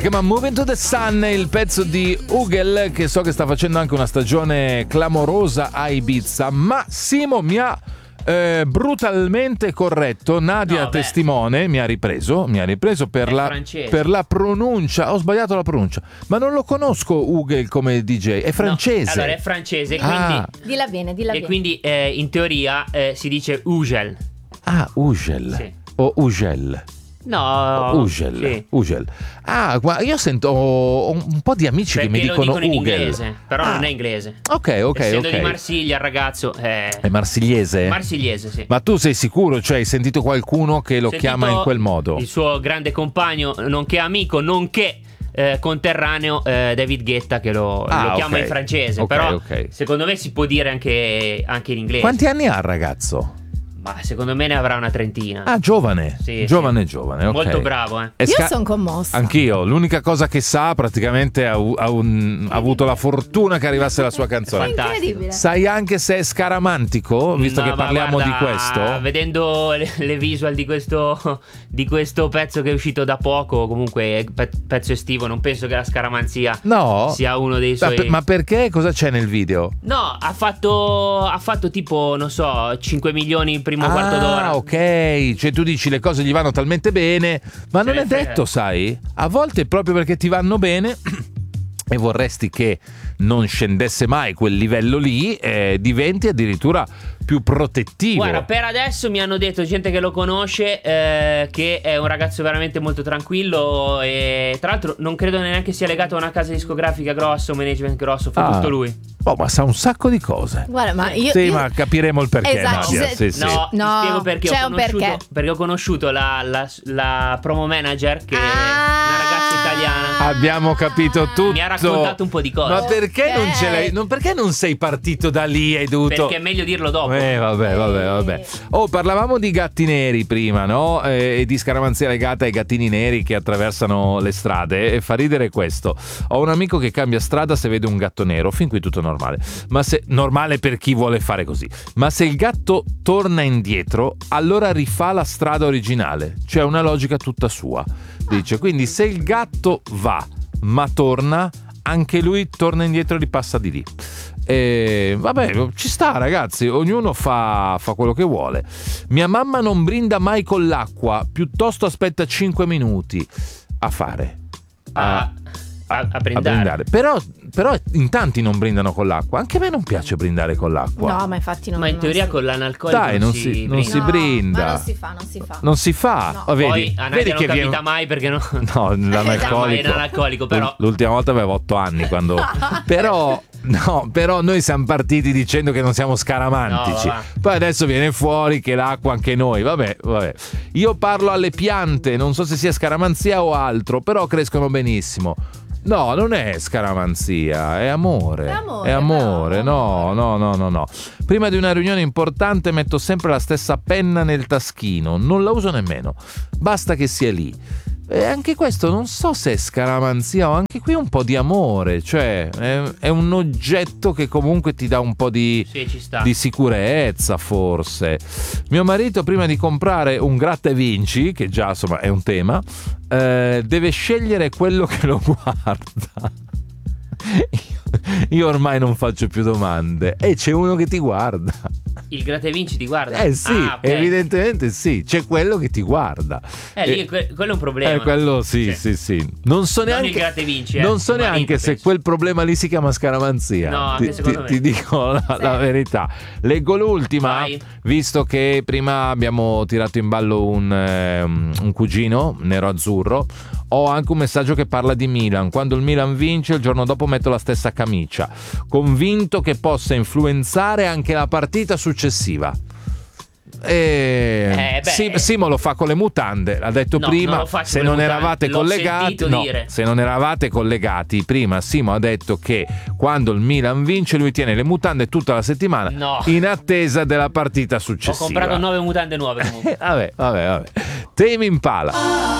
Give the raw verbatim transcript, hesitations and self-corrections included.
chiama Moving to the Sun, il pezzo di Ugel, che so che sta facendo anche una stagione clamorosa a Ibiza, ma Simo mi ha eh, brutalmente corretto. Nadia No, testimone mi ha ripreso, mi ha ripreso per È la, francese. per la pronuncia. Ho sbagliato la pronuncia, ma non lo conosco Ugel come D J, è francese. No, allora è francese, quindi Ah. Dilla bene, dilla e bene. quindi eh, in teoria eh, si dice Ugel. Ah, Ugel. Sì. O Ugel. No, Ugel, sì. Ugel. Ah, guarda, io sento un, un po' di amici Perché che mi lo dicono dicono in Ugel. inglese, però Ah. non è inglese. Ok, ok, Essendo ok. di Marsiglia, il ragazzo è È marsigliese? marsigliese, sì. Ma tu sei sicuro? Cioè, hai sentito qualcuno che lo Sentito chiama in quel modo? Il suo grande compagno, nonché amico, nonché eh, conterraneo, eh, David Guetta, che lo, Ah, lo chiama ok. in francese. Ok, però ok. secondo me si può dire anche, anche in inglese. Quanti anni ha il ragazzo? Ma secondo me ne avrà una trentina. Ah, giovane. Sì, giovane, sì. giovane, ok. Molto bravo, eh. È Io sca- sono commossa. Anch'io. L'unica cosa che sa, praticamente, ha, ha un- ha avuto la fortuna che arrivasse la sua canzone. Fantastico. Incredibile. Sai anche se è scaramantico, visto No, che ma parliamo guarda, di questo? Vedendo le, le visual di questo, di questo pezzo che è uscito da poco, comunque pe- pezzo estivo, non penso che la scaramanzia No. sia uno dei Ma, suoi... per- ma perché? Cosa c'è nel video? No, ha fatto, ha fatto tipo, non so, cinque milioni il primo quarto d'ora. Ah, ok. Cioè tu dici le cose gli vanno talmente bene, ma Se non ne è frega. detto, sai? A volte proprio perché ti vanno bene e vorresti che non scendesse mai quel livello lì, eh, diventi addirittura più protettivo. Guarda, per adesso mi hanno detto gente che lo conosce eh, che è un ragazzo veramente molto tranquillo e tra l'altro non credo neanche sia legato a una casa discografica grossa, un management grosso, fa Ah. tutto lui. Oh, ma sa un sacco di cose. Guarda, ma io. Sì, io- ma capiremo il perché, Esatto, Nadia. se- Sì, sì. No, ti No, spiego perché c'è ho un conosciuto, perché. perché ho conosciuto la, la, la promo manager che Ah. è una ragazza italiana. Abbiamo capito tutto. Mi ha raccontato un po' di cose. Ma perché non ce l'hai? Ok. Non, perché non sei partito da lì e hai dovuto. Perché è meglio dirlo dopo. Eh, vabbè, vabbè, vabbè. Oh, parlavamo di gatti neri prima, no? Eh, E di scaramanzia legata ai gattini neri che attraversano le strade. E fa ridere questo. Ho un amico che cambia strada se vede un gatto nero. Fin qui tutto normale. Ma se normale per chi vuole fare così. Ma se il gatto torna indietro, allora rifà la strada originale. C'è una logica tutta sua. Dice, quindi se il gatto va, ma torna, anche lui torna indietro e ripassa di lì. E vabbè, ci sta, ragazzi, ognuno fa, fa quello che vuole. Mia mamma non brinda mai con l'acqua, piuttosto aspetta cinque minuti a fare. A, a, a a brindare. brindare. Però, però in tanti non brindano con l'acqua. Anche a me non piace brindare con l'acqua. No, ma infatti non. Ma in non teoria si- con l'analcolico Dai, non si- non brinda. si No, brinda. Ma non si fa, non si fa. Non si fa. No. Oh, vedi, Poi a vedi Nadia non che capita viene... mai perché no. No, Mai l'analcolico. l'analcolico, però. L'ultima volta avevo otto anni quando. Però. No, però noi siamo partiti dicendo che non siamo scaramantici. No, va. Poi adesso viene fuori che l'acqua anche noi. Vabbè, vabbè. Io parlo alle piante, non so se sia scaramanzia o altro, però crescono benissimo. No, non è scaramanzia, è amore. È amore, È amore, bravo. no, no, no, no, no. Prima di una riunione importante metto sempre la stessa penna nel taschino, non la uso nemmeno. Basta che sia lì. E anche questo non so se è scaramanzia o anche qui un po' di amore, cioè è, è un oggetto che comunque ti dà un po' di, Sì, ci sta. di sicurezza forse. Mio marito prima di comprare un gratta e vinci, che già insomma è un tema, eh, deve scegliere quello che lo guarda. Io, io ormai non faccio più domande e c'è uno che ti guarda. Il gratta e vinci ti guarda? Eh sì, Ah, ok. evidentemente sì, c'è quello che ti guarda. Eh, lì Eh, que- quello è un problema. Eh, quello sì, sì, sì. Non so Non neanche, il gratta e vinci, eh. non so Il marito, neanche se penso. quel problema lì si chiama scaramanzia. No, ti, anche secondo ti- me. ti dico la, la verità. Leggo l'ultima, Vai. visto che prima abbiamo tirato in ballo un, ehm, un cugino nero-azzurro. Ho anche un messaggio che parla di Milan. Quando il Milan vince, il giorno dopo metto la stessa camicia, convinto che possa influenzare anche la partita successiva. E... Eh, beh. Sim- Simo lo fa con le mutande, l'ha detto No, prima. non lo faccio Se con le non mutande, eravate l'ho collegati, sentito no, dire. se non eravate collegati prima, Simo ha detto che quando il Milan vince, lui tiene le mutande tutta la settimana No. in attesa della partita Ho successiva. comprato nove mutande nuove comunque. vabbè, vabbè, vabbè. Tame Impala.